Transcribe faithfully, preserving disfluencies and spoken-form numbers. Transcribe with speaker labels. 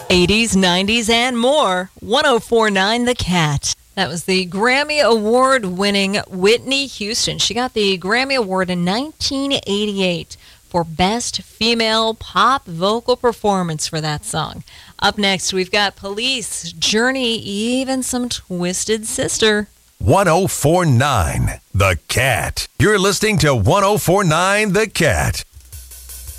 Speaker 1: eighties, nineties, and more. one oh four point nine The Cat. That was the Grammy Award-winning Whitney Houston. She got the Grammy Award in nineteen eighty-eight for Best Female Pop Vocal Performance for that song. Up next, we've got Police, Journey, even some Twisted Sister.
Speaker 2: one oh four point nine The Cat. You're listening to one oh four point nine The Cat.